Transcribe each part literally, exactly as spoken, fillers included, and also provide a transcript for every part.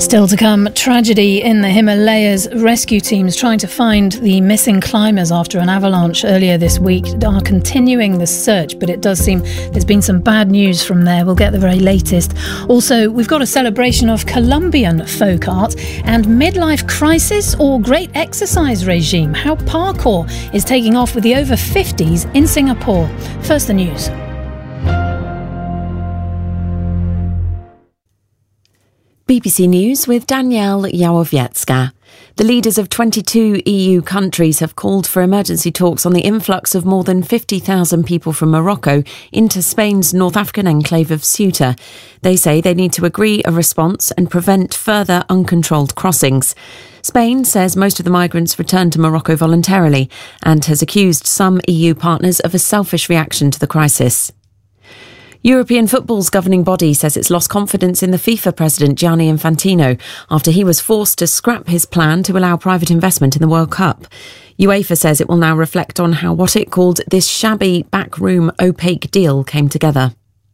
Still to come, tragedy in the Himalayas. Rescue teams trying to find the missing climbers after an avalanche earlier this week are continuing the search, but it does seem there's been some bad news from there. We'll get the very latest. Also, we've got a celebration of Colombian folk art and midlife crisis or great exercise regime. How parkour is taking off with the over fifties in Singapore. First, the news. B B C News with Danielle Jałowiecka. The leaders of twenty-two E U countries have called for emergency talks on the influx of more than fifty thousand people from Morocco into Spain's North African enclave of Ceuta. They say they need to agree a response and prevent further uncontrolled crossings. Spain says most of the migrants returned to Morocco voluntarily and has accused some E U partners of a selfish reaction to the crisis. European football's governing body says it's lost confidence in the FIFA president Gianni Infantino after he was forced to scrap his plan to allow private investment in the World Cup. UEFA says it will now reflect on how what it called this shabby, backroom, opaque deal came together.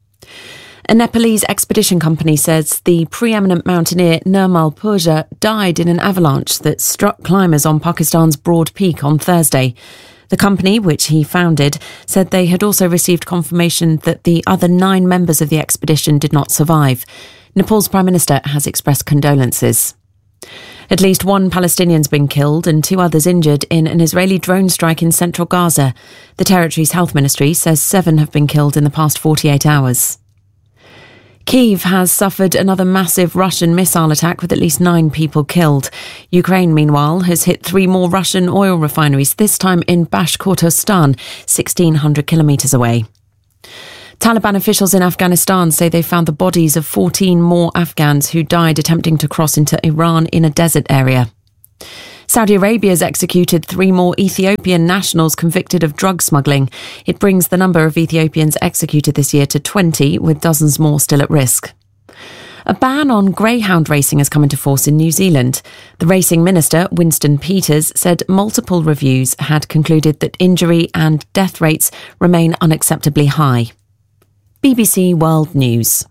A Nepalese expedition company says the preeminent mountaineer Nirmal Purja died in an avalanche that struck climbers on Pakistan's Broad Peak on Thursday. The company, which he founded, said they had also received confirmation that the other nine members of the expedition did not survive. Nepal's Prime Minister has expressed condolences. At least one Palestinian's been killed and two others injured in an Israeli drone strike in central Gaza. The territory's health ministry says seven have been killed in the past forty-eight hours. Kyiv has suffered another massive Russian missile attack with at least nine people killed. Ukraine, meanwhile, has hit three more Russian oil refineries, this time in Bashkortostan, sixteen hundred kilometres away. Taliban officials in Afghanistan say they found the bodies of fourteen more Afghans who died attempting to cross into Iran in a desert area. Saudi Arabia has executed three more Ethiopian nationals convicted of drug smuggling. It brings the number of Ethiopians executed this year to twenty, with dozens more still at risk. A ban on greyhound racing has come into force in New Zealand. The racing minister, Winston Peters, said multiple reviews had concluded that injury and death rates remain unacceptably high. B B C World News.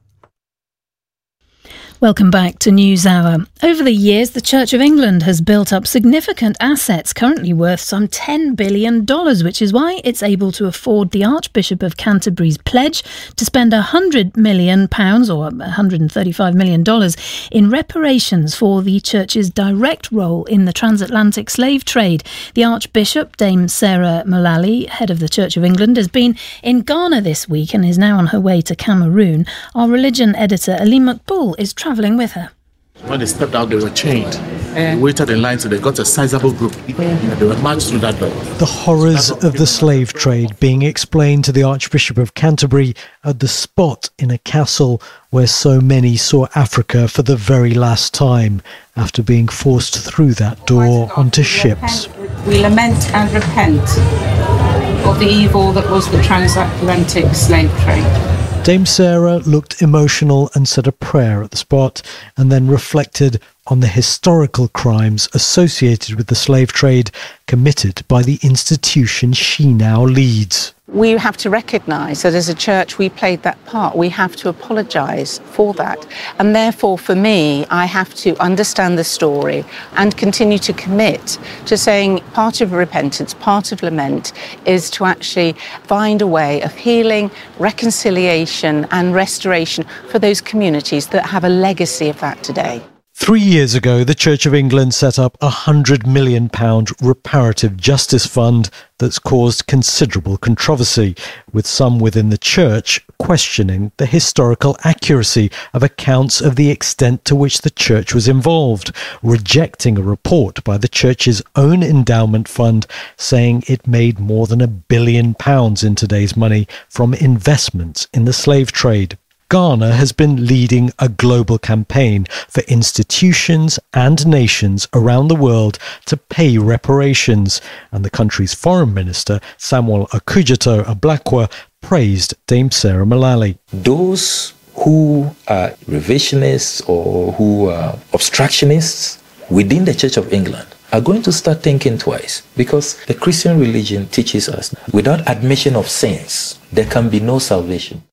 Welcome back to NewsHour. Over the years, the Church of England has built up significant assets, currently worth some ten billion dollars, which is why it's able to afford the Archbishop of Canterbury's pledge to spend one hundred million pounds or one hundred thirty-five million dollars in reparations for the Church's direct role in the transatlantic slave trade. The Archbishop, Dame Sarah Mullally, head of the Church of England, has been in Ghana this week and is now on her way to Cameroon. Our religion editor, Ali Makbul, is travelling with her. When they stepped out, they were chained. They waited in line, so they got a sizable group. And they were marched through that door. The horrors of the slave trade being explained to the Archbishop of Canterbury at the spot in a castle where so many saw Africa for the very last time after being forced through that door onto ships. We lament and repent of the evil that was the transatlantic slave trade. Dame Sarah looked emotional and said a prayer at the spot and then reflected on the historical crimes associated with the slave trade committed by the institution she now leads. We have to recognise that as a church we played that part. We have to apologise for that. And therefore, for me, I have to understand the story and continue to commit to saying part of repentance, part of lament is to actually find a way of healing, reconciliation and restoration for those communities that have a legacy of that today. Three years ago, the Church of England set up a one hundred million pounds reparative justice fund that's caused considerable controversy, with some within the Church questioning the historical accuracy of accounts of the extent to which the Church was involved, rejecting a report by the Church's own endowment fund saying it made more than a billion pounds in today's money from investments in the slave trade. Ghana has been leading a global campaign for institutions and nations around the world to pay reparations, and the country's foreign minister, Samuel Okudzeto-Ablakwa, praised Dame Sarah Mullally. Those who are revisionists or who are obstructionists within the Church of England are going to start thinking twice, because the Christian religion teaches us without admission of sins, there can be no salvation.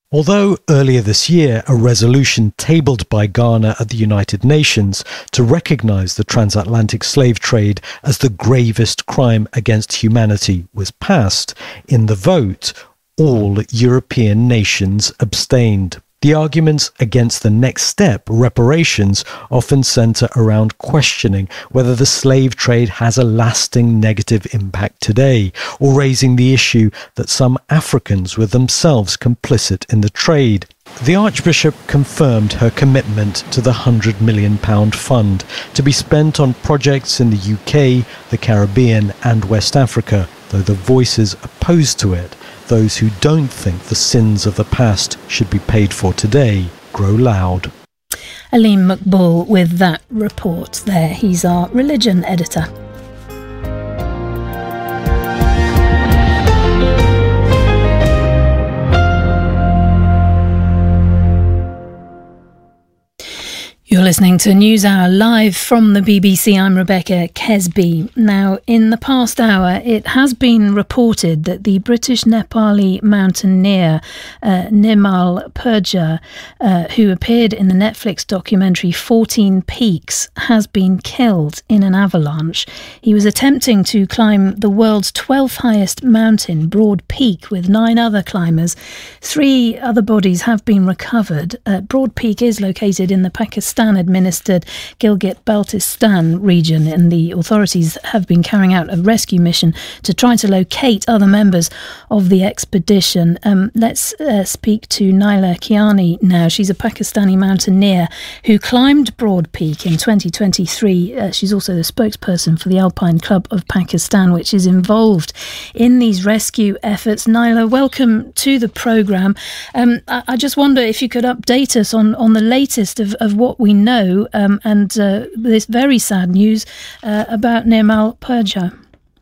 Although earlier this year a resolution tabled by Ghana at the United Nations to recognise the transatlantic slave trade as the gravest crime against humanity was passed, in the vote, all European nations abstained. The arguments against the next step, reparations, often centre around questioning whether the slave trade has a lasting negative impact today, or raising the issue that some Africans were themselves complicit in the trade. The Archbishop confirmed her commitment to the one hundred million pounds fund to be spent on projects in the U K, the Caribbean and West Africa, though the voices opposed to it, those who don't think the sins of the past should be paid for today, grow loud. Aleem Maqbool with that report there. He's our religion editor. You're listening to NewsHour live from the B B C. I'm Rebecca Kesby. Now, in the past hour, it has been reported that the British Nepali mountaineer uh, Nirmal Purja, uh, who appeared in the Netflix documentary fourteen Peaks, has been killed in an avalanche. He was attempting to climb the world's twelfth highest mountain, Broad Peak, with nine other climbers. Three other bodies have been recovered. Uh, Broad Peak is located in the Pakistan administered Gilgit-Baltistan region, and the authorities have been carrying out a rescue mission to try to locate other members of the expedition. Um, let's uh, speak to Naila Kiani now. She's a Pakistani mountaineer who climbed Broad Peak in twenty twenty-three. Uh, she's also the spokesperson for the Alpine Club of Pakistan, which is involved in these rescue efforts. Naila, welcome to the programme. Um, I, I just wonder if you could update us on, on the latest of, of what we know um, and uh, this very sad news uh, about Nirmal Purja.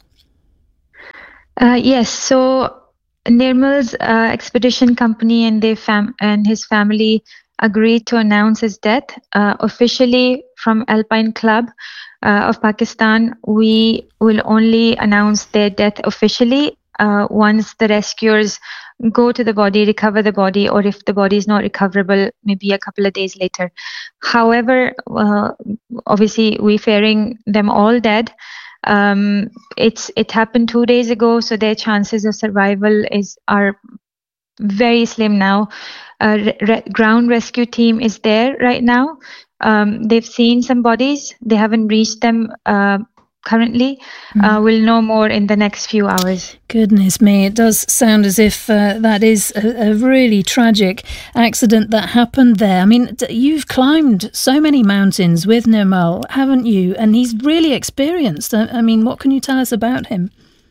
Uh, yes, so Nirmal's uh, expedition company and their fam- and his family agreed to announce his death uh, officially from Alpine Club uh, of Pakistan. We will only announce their death officially uh, once the rescuers go to the body, recover the body, or if the body is not recoverable, maybe a couple of days later. However, uh, obviously we're fearing them all dead. Um, it's it happened two days ago, so their chances of survival is are very slim now. Uh, re- re- ground rescue team is there right now. Um, they've seen some bodies. They haven't reached them uh, currently. Mm. Uh, we'll know more in the next few hours. Goodness me, it does sound as if uh, that is a, a really tragic accident that happened there. I mean, d- you've climbed so many mountains with Nirmal, haven't you? And he's really experienced. I, I mean, what can you tell us about him?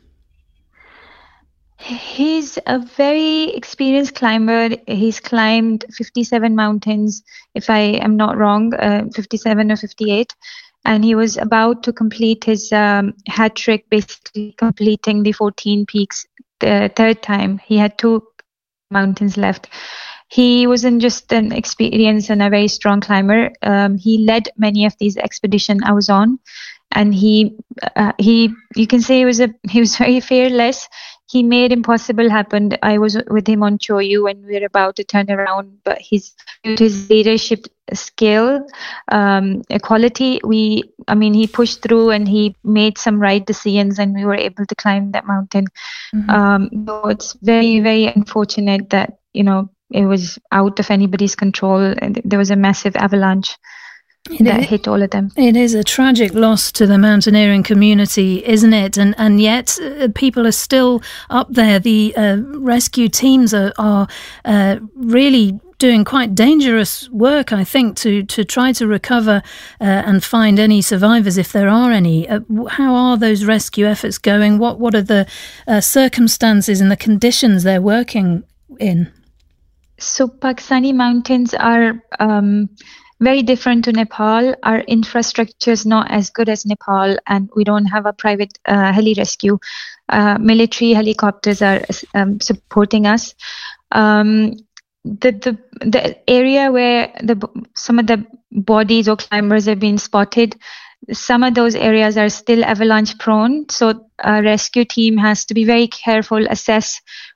He's a very experienced climber. He's climbed fifty-seven mountains, if I am not wrong, uh, fifty-seven or fifty-eight. And he was about to complete his um, hat trick, basically completing the fourteen peaks the third time. He had two mountains left. He wasn't just an experienced and a very strong climber. Um, he led many of these expeditions I was on, and he uh, he you can say he was a he was very fearless. He made impossible happen. I was with him on Choyu when we were about to turn around, but his due to his leadership skill, um, quality, we, I mean, he pushed through and he made some right decisions, and we were able to climb that mountain. Mm-hmm. Um, so it's very, very unfortunate that, you know, it was out of anybody's control, and there was a massive avalanche that it, hit all of them. It is a tragic loss to the mountaineering community, isn't it? And and yet uh, people are still up there. The uh, rescue teams are, are uh, really doing quite dangerous work, I think, to, to try to recover uh, and find any survivors, if there are any. Uh, how are those rescue efforts going? What, what are the uh, circumstances and the conditions they're working in? So Pakistani mountains are Um, very different to Nepal. Our infrastructure is not as good as Nepal, and we don't have a private uh, heli rescue. Uh, military helicopters are um, supporting us. Um, the the the area where the some of the bodies or climbers have been spotted, some of those areas are still avalanche prone. So a rescue team has to be very careful, assess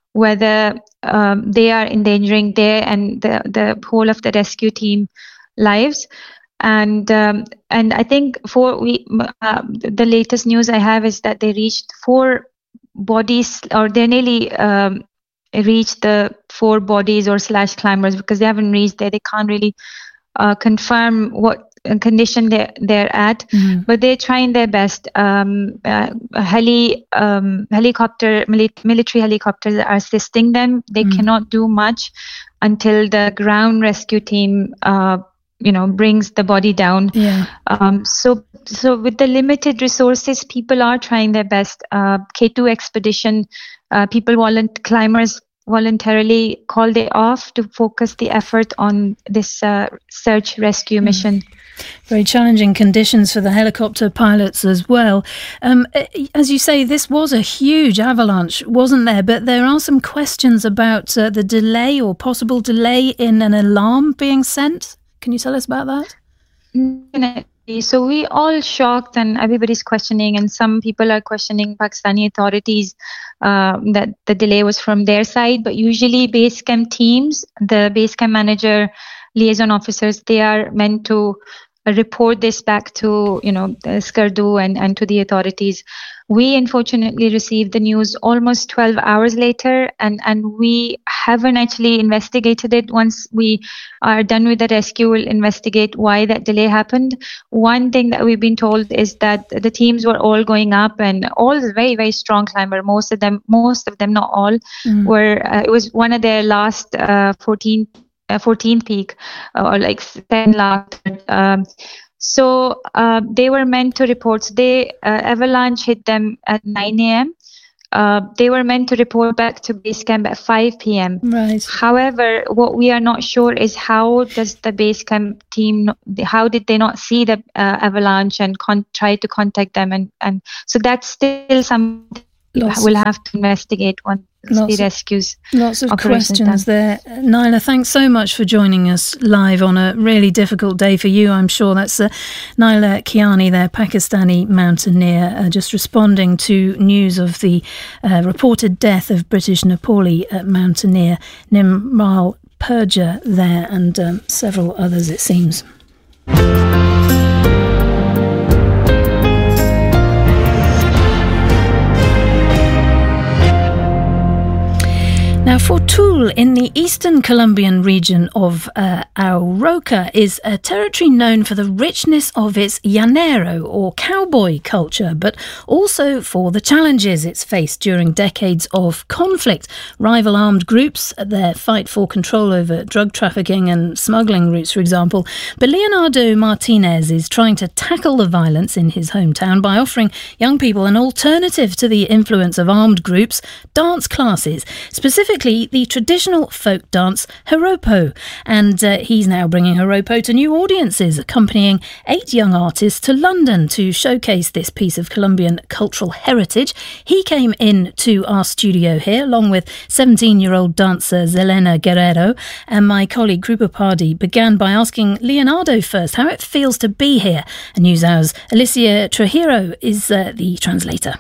whether um, they are endangering their and the, the whole of the rescue team lives. And um, and I think for we uh, the latest news I have is that they reached four bodies, or they nearly um, reached the four bodies or slash climbers, because they haven't reached there. They can't really uh, confirm what condition they're, they're at, mm-hmm. but they're trying their best. Um, uh, heli, um, helicopter, mili- military helicopters are assisting them. They mm-hmm. cannot do much until the ground rescue team uh, you know, brings the body down. Yeah. Um, so, so with the limited resources, people are trying their best. Uh, K two expedition, uh, people, volunt- climbers voluntarily called it off to focus the effort on this uh, search rescue mission. Very challenging conditions for the helicopter pilots as well. Um, as you say, this was a huge avalanche, wasn't there? But there are some questions about uh, the delay or possible delay in an alarm being sent. Can you tell us about that? So we all shocked, and everybody's questioning, and some people are questioning Pakistani authorities uh, that the delay was from their side. But usually base camp teams, the base camp manager, liaison officers, they are meant to report this back to, you know, the Skardu and, and to the authorities. We unfortunately received the news almost twelve hours later, and, and we haven't actually investigated it. Once we are done with the rescue, we'll investigate why that delay happened. One thing that we've been told is that the teams were all going up, and all very, very strong climber. Most of them, most of them, not all, mm. were, uh, it was one of their last uh, fourteen Uh, fourteenth peak, uh, or like ten last. Um, so uh, they were meant to report. So they uh, avalanche hit them at nine a.m. Uh, they were meant to report back to base camp at five p.m. Right. However, what we are not sure is how does the base camp team, how did they not see the uh, avalanche and con- try to contact them? And, and so that's still something Lots we'll have to investigate once the rescues. Lots of questions there. Naila, thanks so much for joining us live on a really difficult day for you, I'm sure. That's uh, Naila Kiani there, Pakistani mountaineer, uh, just responding to news of the uh, reported death of British Nepali uh, mountaineer Nimral Purja there, and um, several others, it seems. Now, Fortul in the eastern Colombian region of uh, Arauca is a territory known for the richness of its llanero or cowboy culture, but also for the challenges it's faced during decades of conflict. Rival armed groups, their fight for control over drug trafficking and smuggling routes, for example. But Leonardo Martinez is trying to tackle the violence in his hometown by offering young people an alternative to the influence of armed groups, dance classes, specifically the traditional folk dance Joropo. And uh, he's now bringing Joropo to new audiences, accompanying eight young artists to London to showcase this piece of Colombian cultural heritage. He came in to our studio here, along with seventeen-year-old dancer Zelena Guerrero. And my colleague Krupa Pardi began by asking Leonardo first how it feels to be here. And NewsHour's Alicia Trujillo is uh, the translator.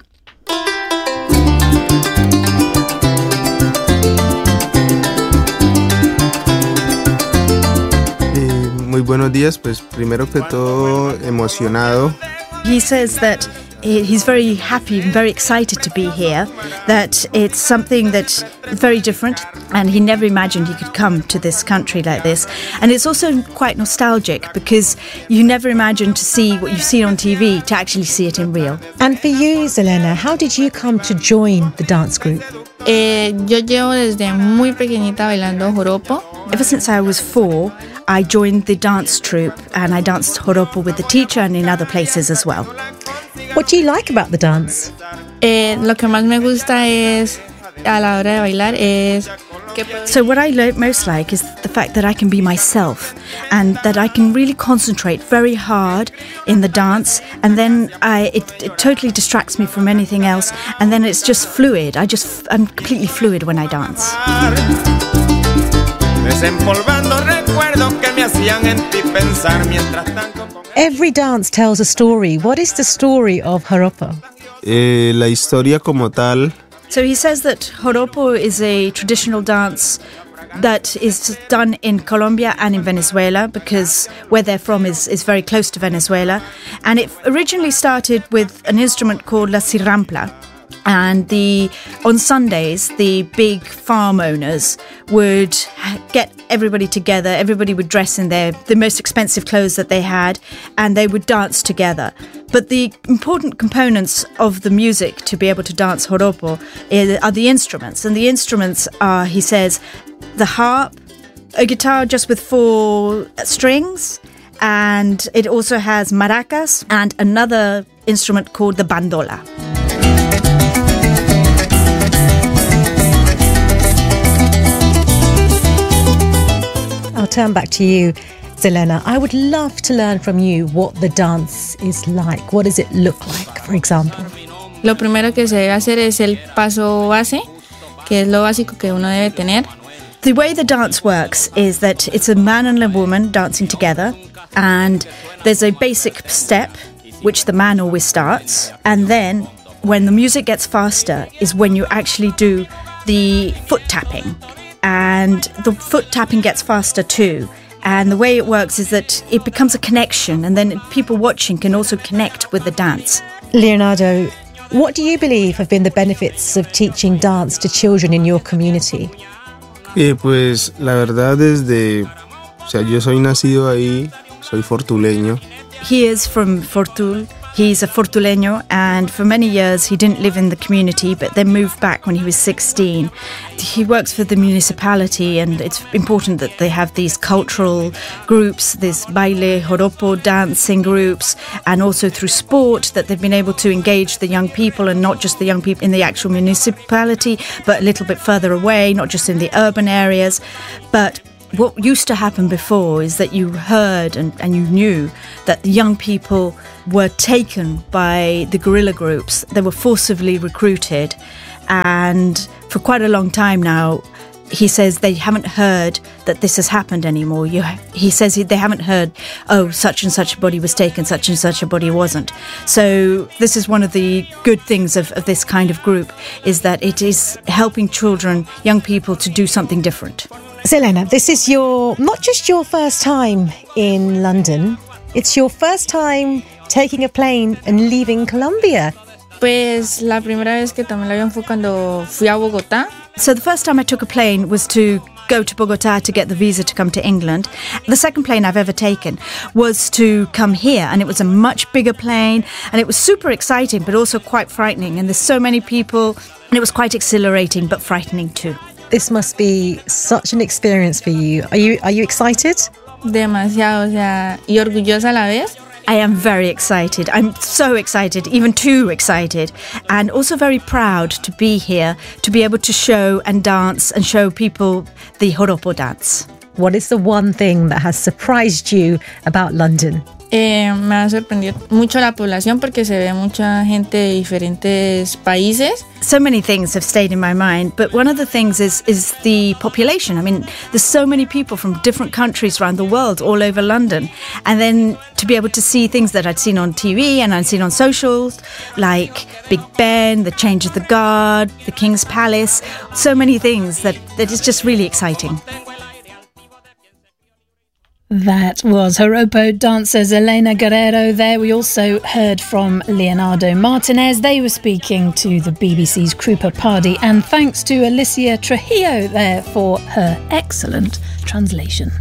Muy buenos días, pues primero que todo emocionado. He says that he's very happy and very excited to be here, that it's something that's very different and he never imagined he could come to this country like this. And it's also quite nostalgic because you never imagine to see what you've seen on T V to actually see it in real. And for you, Zelena, how did you come to join the dance group? Eh, yo llevo desde muy pequeñita bailando joropo. Ever since I was four, I joined the dance troupe and I danced joropo with the teacher and in other places as well. What do you like about the dance? Eh, lo que más me gusta es, a la hora de bailar, es... So what I lo- most like is the fact that I can be myself and that I can really concentrate very hard in the dance, and then I it, it totally distracts me from anything else, and then it's just fluid. I just I'm completely fluid when I dance. Every dance tells a story. What is the story of Joropo? Eh, la historia como tal So he says that joropo is a traditional dance that is done in Colombia and in Venezuela, because where they're from is, is very close to Venezuela. And it originally started with an instrument called la sirrampla. And the on Sundays, the big farm owners would get everybody together. Everybody would dress in their the most expensive clothes that they had, and they would dance together. But the important components of the music to be able to dance joropo are the instruments. And the instruments are, he says, the harp, a guitar just with four strings, and it also has maracas and another instrument called the bandola. I'll turn back to you, Zelena. I would love to learn from you what the dance is like. What does it look like, for example? Lo primero que se debe hacer es el paso base, que es lo básico que uno debe tener. The way the dance works is that it's a man and a woman dancing together, and there's a basic step, which the man always starts, and then when the music gets faster is when you actually do the foot tapping. And the foot tapping gets faster too. And the way it works is that it becomes a connection, and then people watching can also connect with the dance. Leonardo, what do you believe have been the benefits of teaching dance to children in your community? Eh, pues la verdad desde, o sea, yo soy nacido ahí, soy fortuleño. He is from Fortul. He's a Fortuleño, and for many years he didn't live in the community, but then moved back when he was sixteen. He works for the municipality, and it's important that they have these cultural groups, this baile, joropo, dancing groups, and also through sport that they've been able to engage the young people, and not just the young people in the actual municipality, but a little bit further away, not just in the urban areas. But what used to happen before is that you heard and, and you knew that the young people were taken by the guerrilla groups. They were forcibly recruited, and for quite a long time now, he says they haven't heard that this has happened anymore. You, he says they haven't heard, oh, such and such a body was taken, such and such a body wasn't. So this is one of the good things of, of this kind of group, is that it is helping children, young people, to do something different. Zelena, this is your not just your first time in London, it's your first time taking a plane and leaving Colombia. Pues la primera vez que tomé el avión fue cuando fui a Bogotá. So the first time I took a plane was to go to Bogotá to get the visa to come to England. The second plane I've ever taken was to come here, and it was a much bigger plane, and it was super exciting but also quite frightening, and there's so many people, and it was quite exhilarating but frightening too. This must be such an experience for you. Are you are you excited? Demasiado, o sea, y orgullosa a la vez. I am very excited. I'm so excited, even too excited, and also very proud to be here, to be able to show and dance and show people the joropo dance. What is the one thing that has surprised you about London? Eh, me ha sorprendido mucho la población porque se ve mucha gente de diferentes países. So many things have stayed in my mind, but one of the things is is the population. I mean, there's so many people from different countries around the world, all over London. And then to be able to see things that I'd seen on T V and I'd seen on socials, like Big Ben, the change of the guard, the King's Palace, so many things that, that is just really exciting. That was joropo dancer Zelena Guerrero there. We also heard from Leonardo Martinez. They were speaking to the B B C's Krupa Pardee, and thanks to Alicia Trujillo there for her excellent translation.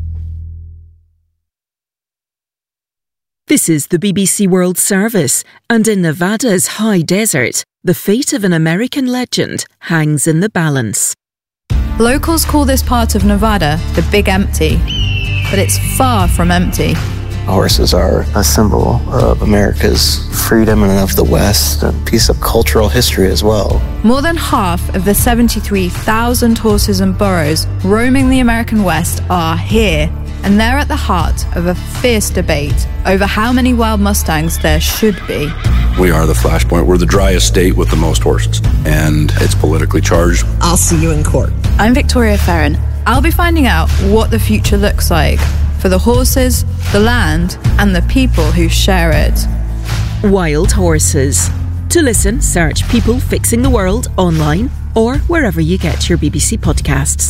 This is the B B C World Service, and in Nevada's high desert, the fate of an American legend hangs in the balance. Locals call this part of Nevada the Big Empty. But it's far from empty. Horses are a symbol of America's freedom and of the West, a piece of cultural history as well. More than half of the seventy-three thousand horses and burros roaming the American West are here, and they're at the heart of a fierce debate over how many wild Mustangs there should be. We are the flashpoint. We're the driest state with the most horses, and it's politically charged. I'll see you in court. I'm Victoria Ferrin. I'll be finding out what the future looks like for the horses, the land, and the people who share it. Wild horses. To listen, search People Fixing the World online or wherever you get your B B C podcasts.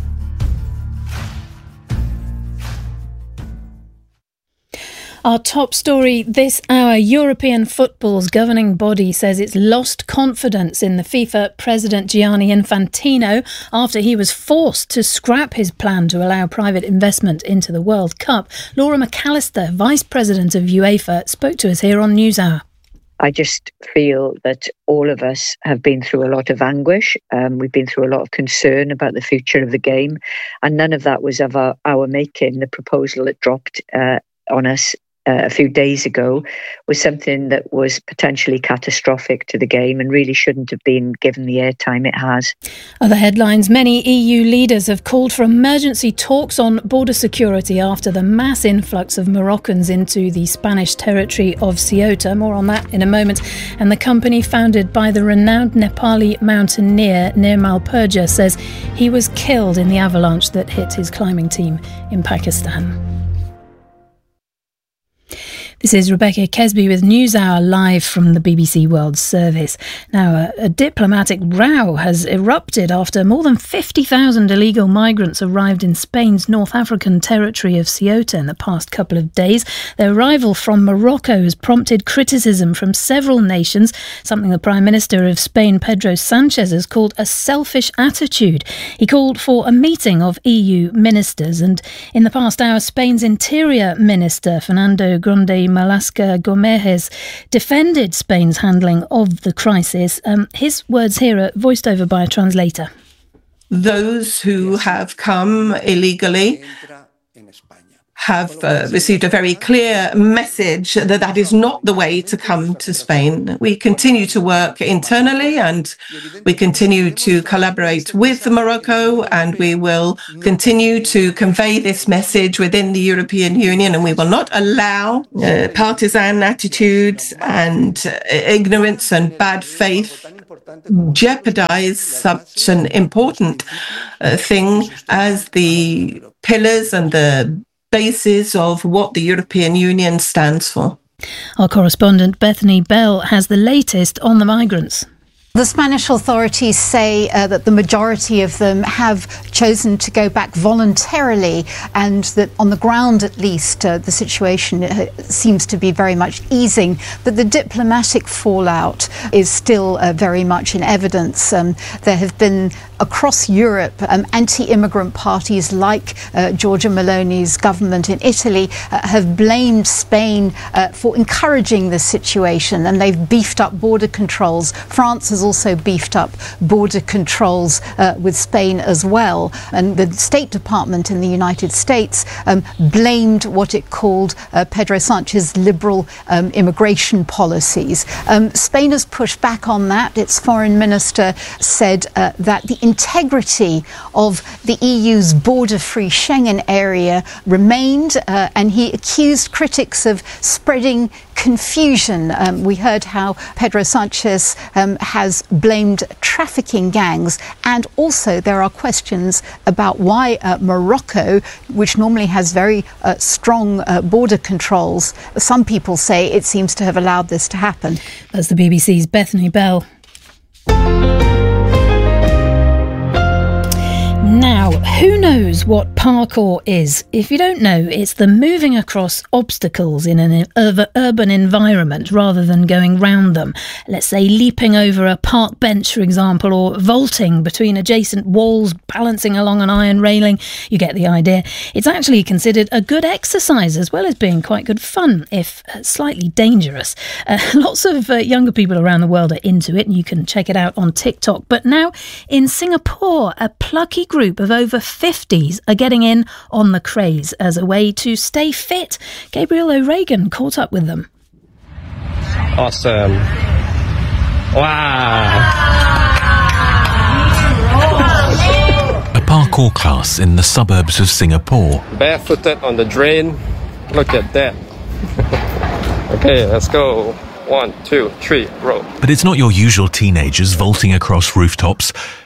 Our top story this hour, European football's governing body says it's lost confidence in the FIFA president Gianni Infantino after he was forced to scrap his plan to allow private investment into the World Cup. Laura McAllister, vice president of UEFA, spoke to us here on NewsHour. I just feel that all of us have been through a lot of anguish. Um, we've been through a lot of concern about the future of the game, and none of that was of our, our making. The proposal that dropped uh, on us Uh, a few days ago was something that was potentially catastrophic to the game and really shouldn't have been given the airtime it has. Other headlines, many E U leaders have called for emergency talks on border security after the mass influx of Moroccans into the Spanish territory of Ceuta. More on that in a moment. And the company founded by the renowned Nepali mountaineer Nirmal Purja says he was killed in the avalanche that hit his climbing team in Pakistan. This is Rebecca Kesby with NewsHour live from the B B C World Service. Now, a, a diplomatic row has erupted after more than fifty thousand illegal migrants arrived in Spain's North African territory of Ceuta in the past couple of days. Their arrival from Morocco has prompted criticism from several nations, something the Prime Minister of Spain, Pedro Sanchez, has called a selfish attitude. He called for a meeting of E U ministers, and in the past hour, Spain's Interior Minister, Fernando Grande Malasca Gomez, defended Spain's handling of the crisis. Um, his words here are voiced over by a translator. Those who have come illegally have uh, received a very clear message that that is not the way to come to Spain. We continue to work internally and we continue to collaborate with Morocco, and we will continue to convey this message within the European Union, and we will not allow uh, partisan attitudes and uh, ignorance and bad faith jeopardize such an important uh, thing as the pillars and the basis of what the European Union stands for. Our correspondent Bethany Bell has the latest on the migrants. The Spanish authorities say uh, that the majority of them have chosen to go back voluntarily, and that on the ground at least uh, the situation uh, seems to be very much easing, but the diplomatic fallout is still uh, very much in evidence. Um, there have been across Europe um, anti-immigrant parties like uh, Giorgia Meloni's government in Italy uh, have blamed Spain uh, for encouraging this situation, and they've beefed up border controls. France has also beefed up border controls uh, with Spain as well. And the State Department in the United States um, blamed what it called uh, Pedro Sanchez's liberal um, immigration policies. Um, Spain has pushed back on that. Its foreign minister said uh, that the integrity of the E U's border-free Schengen area remained, uh, and he accused critics of spreading confusion. Um, we heard how Pedro Sanchez um, has blamed trafficking gangs, and also there are questions about why uh, Morocco, which normally has very uh, strong uh, border controls, some people say it seems to have allowed this to happen. That's the B B C's Bethany Bell. Now, who knows what parkour is? If you don't know, it's the moving across obstacles in an urban environment rather than going round them. Let's say leaping over a park bench, for example, or vaulting between adjacent walls, balancing along an iron railing. You get the idea. It's actually considered a good exercise as well as being quite good fun, if slightly dangerous. Uh, lots of uh, younger people around the world are into it, and you can check it out on TikTok. But now in Singapore, a plucky group of over fifties are getting in on the craze as a way to stay fit. Gabriel O'Regan caught up with them. Awesome. Wow. A parkour class in the suburbs of Singapore. Barefooted on the drain. Look at that. Okay, let's go. One, two, three, roll. But it's not your usual teenagers vaulting across rooftops.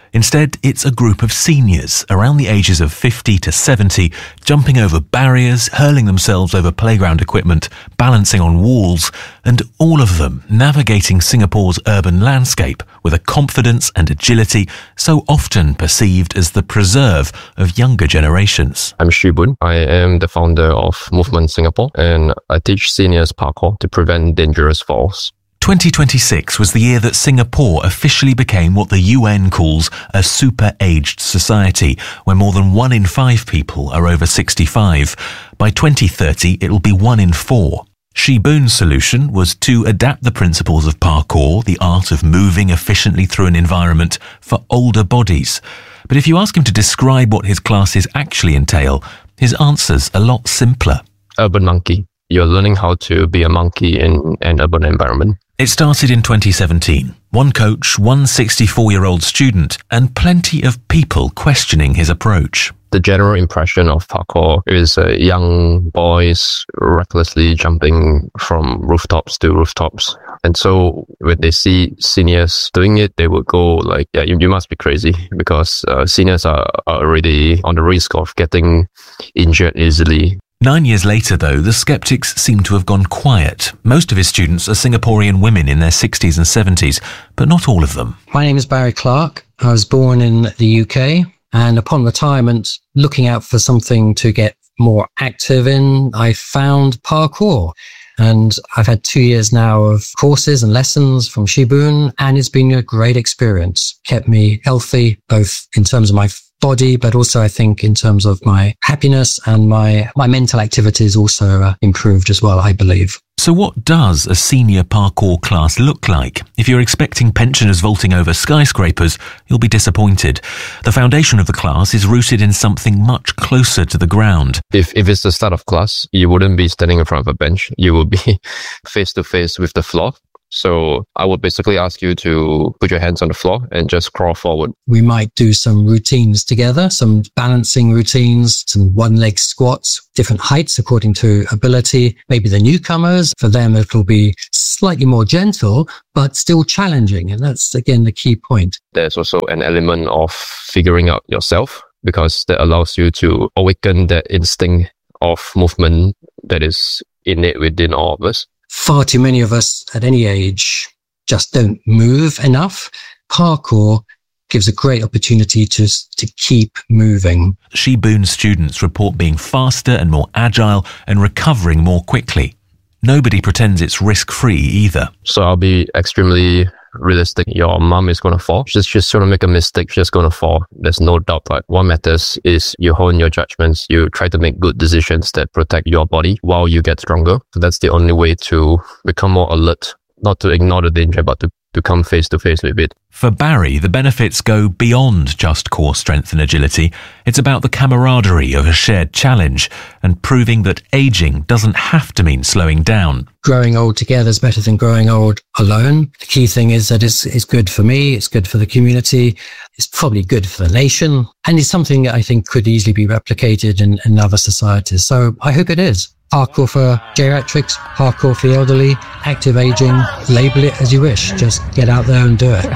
Instead, it's a group of seniors around the ages of fifty to seventy, jumping over barriers, hurling themselves over playground equipment, balancing on walls, and all of them navigating Singapore's urban landscape with a confidence and agility so often perceived as the preserve of younger generations. I'm Shi Boon. I am the founder of Movement Singapore, and I teach seniors parkour to prevent dangerous falls. twenty twenty-six was the year that Singapore officially became what the U N calls a super-aged society, where more than one in five people are over sixty-five. By twenty thirty, it'll be one in four. Shi Boon's solution was to adapt the principles of parkour, the art of moving efficiently through an environment, for older bodies. But if you ask him to describe what his classes actually entail, his answer's a lot simpler. Urban monkey. You're learning how to be a monkey in an urban environment. It started in twenty seventeen. One coach, one sixty-four-year-old student, and plenty of people questioning his approach. The general impression of parkour is uh, young boys recklessly jumping from rooftops to rooftops. And so when they see seniors doing it, they would go like, yeah, you, you must be crazy, because uh, seniors are, are already on the risk of getting injured easily. Nine years later, though, the skeptics seem to have gone quiet. Most of his students are Singaporean women in their sixties and seventies, but not all of them. My name is Barry Clark. I was born in the U K, and upon retirement, looking out for something to get more active in, I found parkour. And I've had two years now of courses and lessons from Shi Boon, and it's been a great experience. Kept me healthy, both in terms of my body, but also I think in terms of my happiness, and my, my mental activities also uh, improved as well, I believe. So what does a senior parkour class look like? If you're expecting pensioners vaulting over skyscrapers, you'll be disappointed. The foundation of the class is rooted in something much closer to the ground. If if it's the start of class, you wouldn't be standing in front of a bench. You will be face to face with the floor. So I would basically ask you to put your hands on the floor and just crawl forward. We might do some routines together, some balancing routines, some one-leg squats, different heights according to ability. Maybe the newcomers, for them it'll be slightly more gentle, but still challenging. And that's, again, the key point. There's also an element of figuring out yourself, because that allows you to awaken that instinct of movement that is innate within all of us. Far too many of us at any age just don't move enough. Parkour gives a great opportunity to to keep moving. Shi Boon's students report being faster and more agile and recovering more quickly. Nobody pretends it's risk-free either. So I'll be extremely realistic. Your mom is going to fall. She's just going to make a mistake. She's going to fall. There's no doubt. But what matters is you hone your judgments. You try to make good decisions that protect your body while you get stronger. So that's the only way to become more alert, not to ignore the danger, but to, to come face to face with it. For Barry, the benefits go beyond just core strength and agility. It's about the camaraderie of a shared challenge and proving that aging doesn't have to mean slowing down. Growing old together is better than growing old alone. The key thing is that it's, it's good for me, it's good for the community, it's probably good for the nation, and it's something that I think could easily be replicated in, in other societies. So I hope it is. Parkour for geriatrics, parkour for the elderly, active aging, label it as you wish. Just get out there and do it.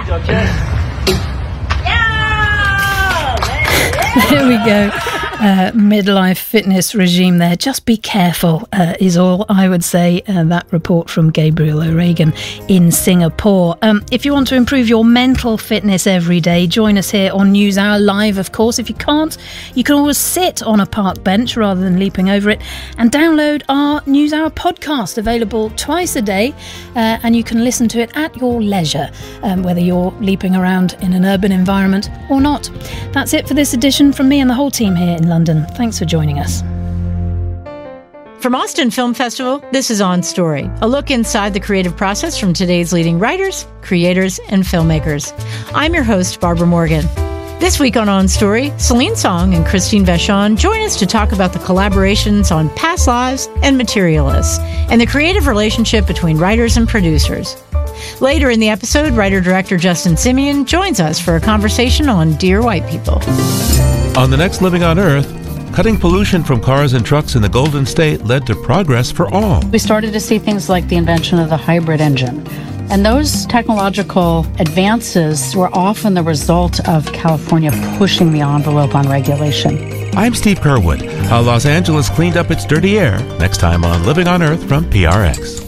There we go. Uh, midlife fitness regime there. Just be careful uh, is all I would say. Uh, that report from Gabriel O'Regan in Singapore. Um, if you want to improve your mental fitness every day, join us here on NewsHour Live, of course. If you can't, you can always sit on a park bench rather than leaping over it, and download our NewsHour podcast, available twice a day, uh, and you can listen to it at your leisure, um, whether you're leaping around in an urban environment or not. That's it for this edition from me and the whole team here in London. Thanks for joining us. From Austin Film Festival, this is On Story, a look inside the creative process from today's leading writers, creators, and filmmakers. I'm your host, Barbara Morgan. This week on On Story, Celine Song and Christine Vachon join us to talk about the collaborations on Past Lives and Materialists, and the creative relationship between writers and producers. Later in the episode, writer-director Justin Simeon joins us for a conversation on Dear White People. On the next Living on Earth, cutting pollution from cars and trucks in the Golden State led to progress for all. We started to see things like the invention of the hybrid engine, And those technological advances were often the result of California pushing the envelope on regulation. I'm Steve Curwood. How Los Angeles cleaned up its dirty air, next time on Living on Earth from P R X.